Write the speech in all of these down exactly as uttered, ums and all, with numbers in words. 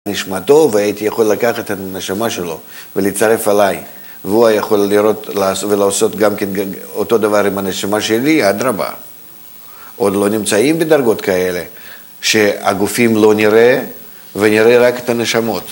נשמתו, והייתי יכול לקחת את הנשמה שלו ולהצטרף עליי, והוא יכול לראות ולעשות גם כן אותו דבר עם הנשמה שלי, אדרבה. עוד לא נמצאים בדרגות כאלה, שהגופים לא נראה, ונראה רק את הנשמות.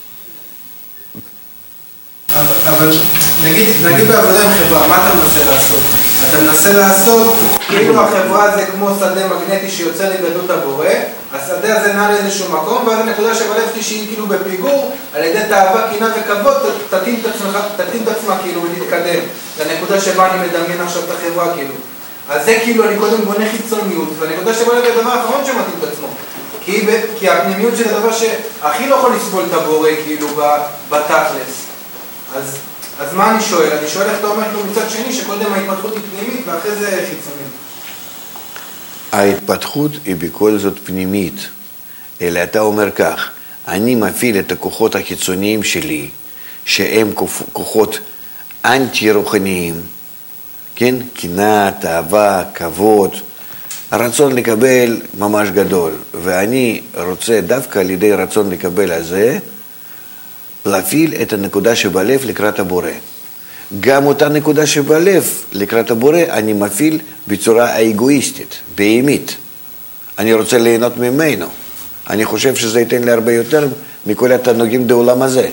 אבל נגיד, נגיד בעבודה עם חברה, מה אתה מנסה לעשות? אתה מנסה לעשות, כאילו החברה זה כמו שדה מגנטי שיוצא לגדלות הבורא, השדה הזה נע לאיזשהו מקום, ואז הנקודה שבלבתי שהיא כאילו בפיגור, על ידי תאווה, קינה וכבוד, תתאים את עצמך, תתאים את עצמה כאילו ותתקדם. לנקודה שבה אני מדמיין עכשיו את החברה כאילו. אז זה כאילו אני קודם בונה חיצוניות, והנקודה שבה לב הדבר האחרון שמתאים את עצמו. כי, כי הפנימיות של הדבר שהכי לא יכול לסבול את הבורא כאילו בתכלס. אז, אז מה אני שואל? אני שואל איך אתה אומר כאילו מצד שני שקודם ההתפתחות היא פנימית ואחרי זה חיצונית. ההתפתחות היא בכל זאת פנימית, אלא אתה אומר כך, אני מפעיל את הכוחות החיצוניים שלי, שהם כוחות אנטי-רוחניים, כן? קנאה, תאווה, כבוד, הרצון לקבל ממש גדול, ואני רוצה דווקא על ידי רצון לקבל הזה, להפעיל את הנקודה שבלב לקראת הבורא. גם אותה נקודה שבלב לקראת הבורא אני מפעיל בצורה האגואיסטית, בהימית. אני רוצה ליהנות ממנו. אני חושב שזה ייתן לי הרבה יותר מכל התענוגים בעולם הזה.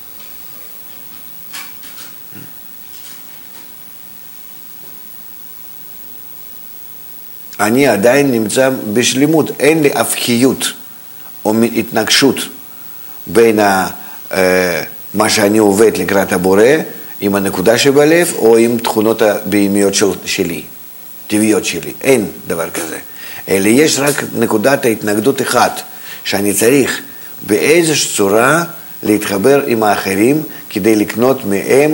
אני עדיין נמצא בשלימות, אין לי הפכיות או התנגשות בין ה... מה שאני עובד לקראת הבורא עם הנקודה שבלב או עם תכונות הבהמיות של, שלי, טבעיות שלי. אין דבר כזה. אלא יש רק נקודת ההתנגדות אחת, שאני צריך באיזושהי צורה להתחבר עם האחרים כדי לקנות מהם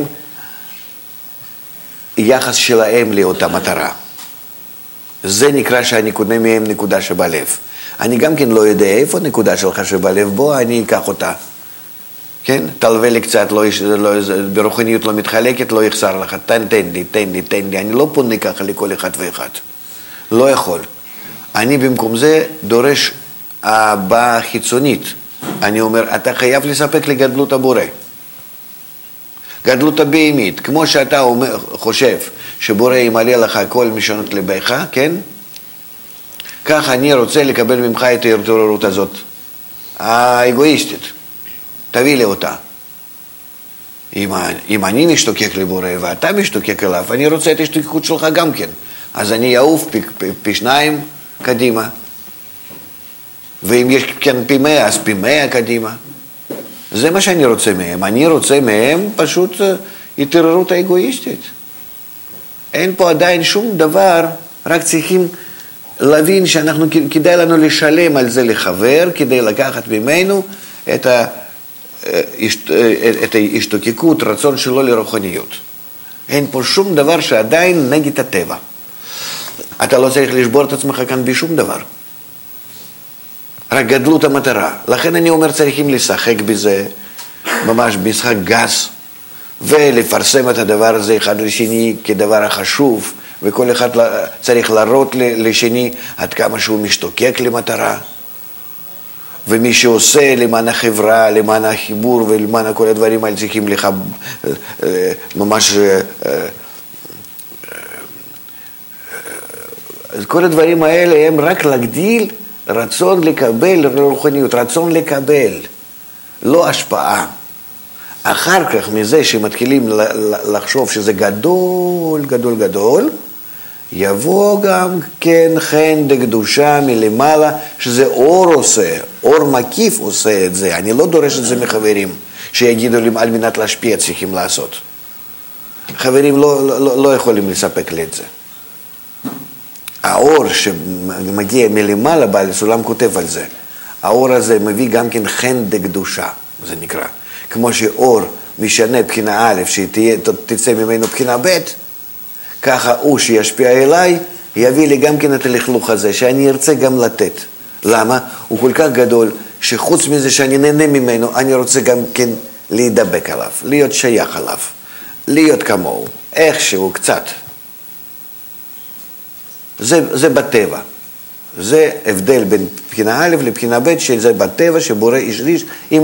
יחס שלהם לאותה מטרה. זה נקרא שאני קונה מהם נקודה שבלב. אני גם כן לא יודע איפה נקודה שלך שבלב, בוא אני אקח אותה. כן? תלווה לי קצת, לא, לא, ברוחניות לא מתחלקת, לא יחסר לך, תן, תן לי, תן לי, תן לי, אני לא פונה ככה לכל אחד ואחד, לא יכול. אני במקום זה דורש הבאה חיצונית, אני אומר, אתה חייב לספק לגדלות הבורא, גדלות הבהמית, כמו שאתה אומר, חושב שבורא ימלא לך כל משונות לבך, כן? כך אני רוצה לקבל ממך את ההתעוררות הזאת, האגואיסטית. תביא לי אותה. אם, אם אני משתוקק לבורא ואתה משתוקק אליו, אני רוצה את ההשתוקקות שלך גם כן. אז אני אעוף פי, פי, פי שניים קדימה. ואם יש כן פי מאה, אז פי מאה קדימה. זה מה שאני רוצה מהם. אני רוצה מהם פשוט התעוררות האגואיסטית. אין פה עדיין שום דבר, רק צריכים להבין שאנחנו כדאי לנו לשלם על זה לחבר, כדי לקחת ממנו את ה... את ההשתוקקות, רצון שלו לרוחניות. אין פה שום דבר שעדיין נגד הטבע. אתה לא צריך לשבור את עצמך כאן בשום דבר. רק גדלות המטרה. לכן אני אומר צריכים לשחק בזה, ממש משחק גס, ולפרסם את הדבר הזה אחד לשני כדבר החשוב, וכל אחד צריך להראות לשני עד כמה שהוא משתוקק למטרה. ומי שעושה למען החברה, למען החיבור ולמען כל הדברים האלה צריכים לך ממש... אז כל הדברים האלה הם רק להגדיל רצון לקבל רוחניות, רצון לקבל, לא השפעה. אחר כך מזה שמתחילים לחשוב שזה גדול, גדול, גדול, יבוא גם כן חן דקדושה מלמעלה, שזה אור עושה, אור מקיף עושה את זה. אני לא דורש את זה מחברים, שיגידו לי על מנת להשפיע צריכים לעשות. חברים לא, לא, לא יכולים לספק לי את זה. האור שמגיע מלמעלה, בעל הסולם כותב על זה. האור הזה מביא גם כן חן דקדושה, זה נקרא. כמו שאור משנה בחינה א', שתצא ממנו בחינה ב', ככה הוא שישפיע אליי, יביא לי גם כן את הלכלוך הזה, שאני ארצה גם לתת. למה? הוא כל כך גדול, שחוץ מזה שאני נהנה ממנו, אני רוצה גם כן להידבק עליו, להיות שייך עליו, להיות כמוהו, איכשהו קצת. זה, זה בטבע. זה הבדל בין בחינה א' לבחינה ב', שזה בטבע שבורא איש איש.